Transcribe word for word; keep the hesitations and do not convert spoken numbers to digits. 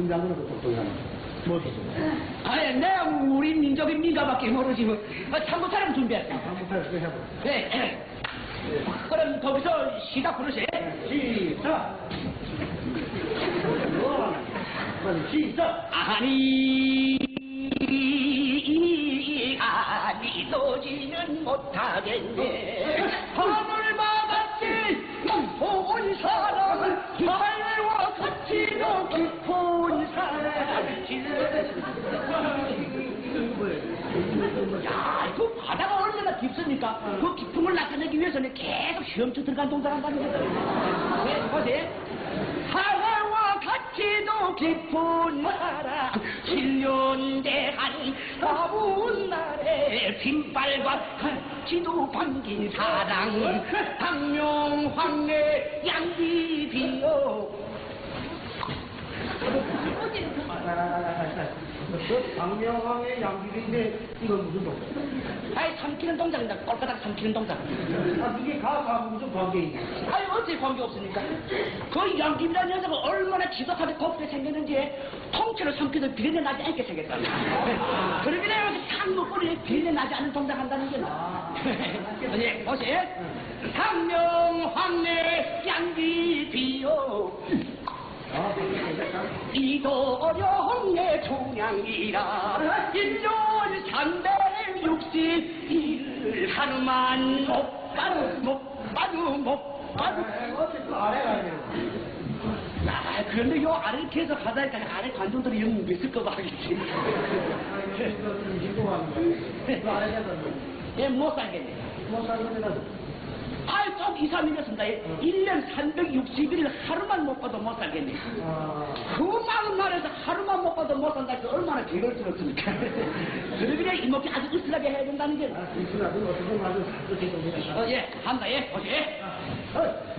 김장군은 그 똑똑하네. 뭐지? 아니, 내가 우리 민족의 민가밖에 모르지. 뭐. 아, 참고사람 준비했어. 한번 그 해봐. 네. 네. 그럼 거기서 시작 부르세. 시작! 시작! 아니, 아니, 도지는 못하겠네. 하늘바같이 온 사람, 하늘과 같이도 깊은 사람. 야, 그 바다가 얼마나 깊습니까? 그 깊음을 나타내기 위해서는 계속 헤엄쳐 들어간 동작한다는 거다. 네, 보세요. 하나와 같이도 깊은 나라, 칠년대한 가본 날에 빈발과 같이도 반긴 사랑, 당명황래 양귀비요. 그 박명왕의 양귀비인데 이건 무슨 동작? 아이, 삼키는 동작입니다. 꼴까닥 삼키는 동작. 아, 이게 가가 무슨 관계 있냐? 아니, 어째 관계 없습니까? 그 양귀비라는 녀석은 얼마나 지독하게 곱게 생겼는지 통째로 삼켜도 비린내 나지 않게 생겼다. 그러기 때문에 상목걸이에 비린내 나지 않는 동작 한다는 게 나. 예, 보세요. 상명황래 양귀비요. 이도 어려운내 종양이라 일년 삼백육십일 하루만 못 봐도 못 봐도 못 봐도 어쨌든 아래가 돼요. 야, 그런데 요 아래를 계속 하다니까 아래 관중들이 영 있을 거 봐야겠지. 예, 못 살겠네. 못 살겠네. 아이, 좀 이삼일이었습니다. 일 년 삼백육십 일 하루만 못 봐도 못 살겠네. 아, 그 많은 날에서 하루만 못 봐도 못 산다. 그 얼마나 개걸 들었습니까? 그러기에 이목이 아주 으슬하게 해야 된다는 게. 이수라도 어떻게 맞아? 어떻게 좀 어, 예, 한다, 예, 오케이. 어.